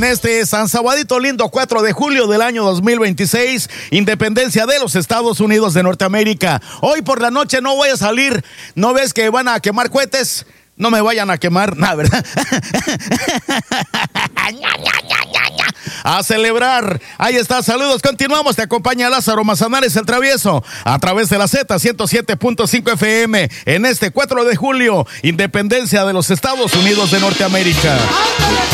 Este San Sabadito lindo 4 de julio del año 2026, independencia de los Estados Unidos de Norteamérica. Hoy por la noche no voy a salir. ¿No ves que van a quemar cohetes? No me vayan a quemar, nada, ¿verdad? A celebrar. Ahí está, saludos, continuamos. Te acompaña Lázaro Manzanares, el travieso, a través de la Z 107.5 FM en este 4 de julio, independencia de los Estados Unidos de Norteamérica.